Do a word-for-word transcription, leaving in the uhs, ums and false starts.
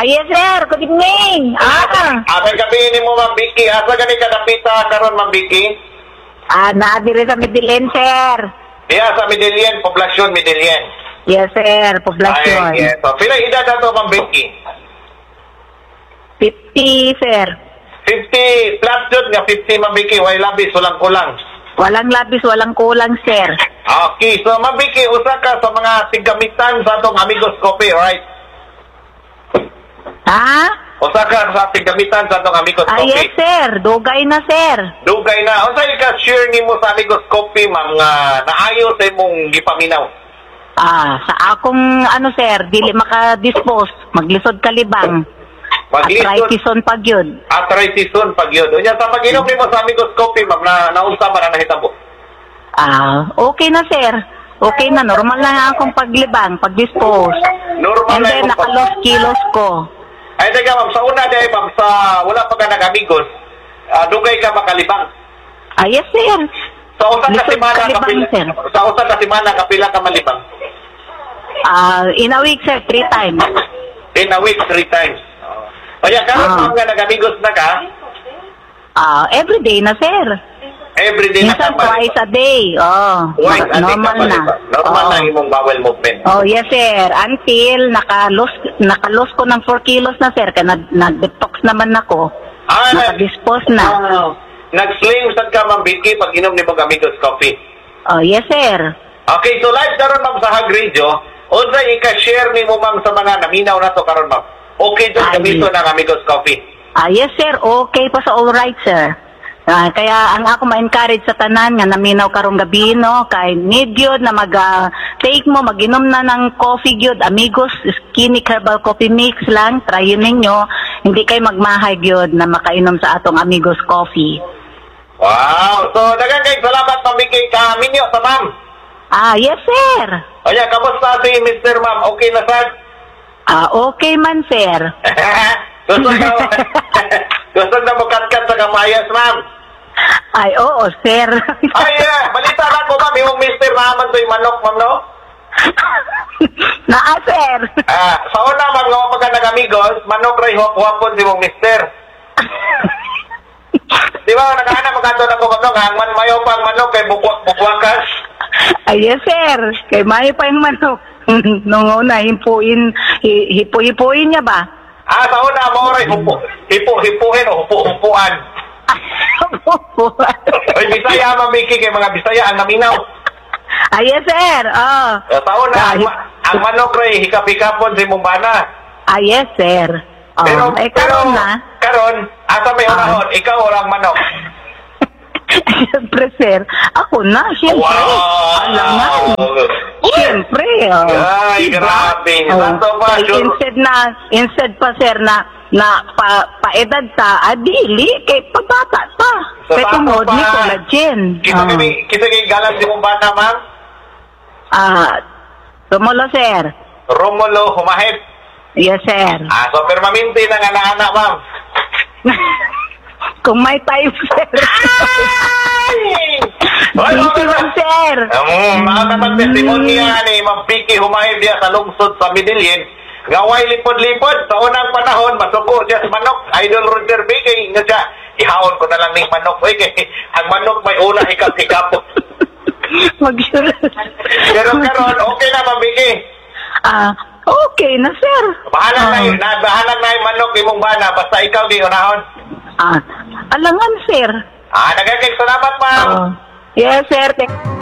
yes, sir. Good evening. Ah. Amay gabi ni mo, Ma'am Vicky. Asa gani ka napita karon, Ma'am Vicky? Ah, naadiri sa Medellin, sir. Iya, sa Medellin, poblasyon Medellin. Yes, sir. Poblasyon. Ay, yes. So, pila edad na to, Ma'am Vicky? fifty, sir. fifty plus yun nga, fifty, Ma'am Vicky. Way labis, walang kulang. Walang labis, walang kulang, sir. Okay, so Ma'am Vicky, usa ka sa mga tigamitan sa atong Amigos Coffee, right? Ha? Usa ka sa tigamitan sa atong Amigos Ah, Coffee. yes, sir. Dugay na, sir. Dugay na. Unsa ka share nimo sa Amigos Coffee, ma'am, nga naayo sa imong gipaminaw? Ah, sa akong, ano, sir, dili maka-dispose. Maglisod kalibang. Maglisod. Arthritis-on pag yun. Arthritis-on pag yun. Unya, sa pag-inom nimo sa Amigos Coffee, ma'am, na naunsa man ang nahitabo? Ah, okay na, sir. Okay na. Normal na akong paglibang, pag-dispose. Normal And na then, yung pag- naka-loss kilos ko. Ay, teka, ma'am, sa una dahil, ma'am, sa wala pa ka nag-amigos, ah, dugay ka makalibang. Ah, yes, sir. Sa usan na Lisod simana, kalibang, kapila, sir. sa usan na simana, kapila ka malibang? Ah, in a week, sir, three times. In a week, three times. Kaya ka, Ah. ma'am, nga nag-amigos na ka, Ah, every day na, sir. everyday na ka Minsan twice a day. Oh, Twice a day normal ka na. malibang. Normal Oo. na imong bowel movement. Oh, yes, sir. Until naka-lose, naka-lose ko ng four kilos na, sir. Kaya nag- nag-detox naman ako. Ah, Naka-dispose na. ah, nag-slim sad ka, Ma'am Vicky, pag inom ni mong Amigos Coffee. Oh, yes, sir. Okay, so live daron, ma'am, sa Hag Radio. Unsa ika-share ni mo, ma'am, sa mga naminaw na to karon, ma'am? Okay dyan Ay. gamito ng Amigos Coffee. Ah, yes, sir. Okay pa sa all right, sir. Ah, kaya ang ako ma-encourage sa tanan nga naminaw karong gabi no kay need yun na mag ah, take mo maginom na ng coffee gyud Amigos Skinny Herbal Coffee Mix lang try yun ninyo hindi kay magmahay gyud na makainom sa atong Amigos Coffee. Wow! So, dagang kay salamat, Ma'am Vicky, ka minyo sa ma'am. Ah, yes, sir. O yan, kamusta si Mister Ma'am? Okay na, sir? Ah, okay man, sir. Gusto na, gusto na mo kat-kat sa kamayas, ma'am. Ay, oo, sir. Ay, yeah. Balita na ko, ma'am, yung Mister naman to yung manok, ma'am, no? Naa, sir. Ah, sa una, ma'am, nga pagka nag-amigos, manok ray huwap-huwapon si mong Mister. Di ba, nakahanap magkanto na ko, ma'am, no? Hangman mayo pa ang manok kay bukwak-bukwakas. Ay, yes, sir. Kay may pa yung manok. Nung una, himpuin, hi- hipu-hipuin niya ba? Ah, sa una, mo ray hupo, hipo-hipuhin o hupo-hupuan. Ay, Bisaya, Ma'am Vicky, kay mga Bisaya ang naminaw. Ay, yes, sir. Oh. Sa una, ang, ma- ang manok ray hikap-hikapon si mong bana. Ay, yes, sir. Oh. Pero, Ay, pero, karon na. karon, asa may unahon, ikaw o lang manok? Siyempre, sir. Ako na, siyempre. Wow! Alangan. Siyempre. Oh. Ay, grabe. Santo pa, Ay, sure. instead na, instead pa, sir, na, na pa, paedad ta, adili, kay pabata ta. Sa Kay bata tungod pa. ni collagen. Kita Oh. kami, kita kay galang si mong bana, ma'am? Ah, tumulo, sir. Romulo Humahit. Yes, sir. Ah, so permanente na nga anak, ma'am. Kung may time, sir. Hoy, Thank you, mga- sir. Um, mga katang testimonya ni Ma'am Vicky Humahit diya sa lungsod sa Medellin. Ngaway lipod-lipod sa unang panahon, masuko siya sa manok. Idol Roger B. Kay nga siya, ihawon ko na lang ng manok. Uy, kay ang manok may una hikap-hikap. Mag-sure. Pero karon okay na, Ma'am Vicky. Ah, okay na, sir. Bahala na Ah. yun. Na, bahala na yung manok imong bana. Basta ikaw di unahon. Ah, alangan, sir. Ah, nagkakig salamat, ma'am. Oh. Yes, sir. Thank-